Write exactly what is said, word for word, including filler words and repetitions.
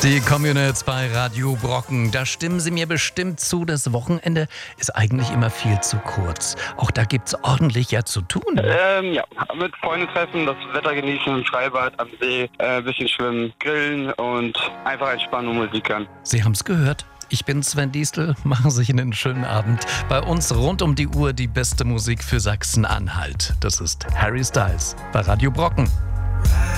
Die Communits bei Radio Brocken, da stimmen Sie mir bestimmt zu, das Wochenende ist eigentlich immer viel zu kurz. Auch da gibt's ordentlich ja zu tun. Ähm, ja, mit Freunden treffen, das Wetter genießen, im Freibad, am See, äh, ein bisschen schwimmen, grillen und einfach entspannen und Musik hören. Sie haben's gehört. Ich bin Sven Diestel, machen Sie sich einen schönen Abend. Bei uns rund um die Uhr die beste Musik für Sachsen-Anhalt. Das ist Harry Styles bei Radio Brocken.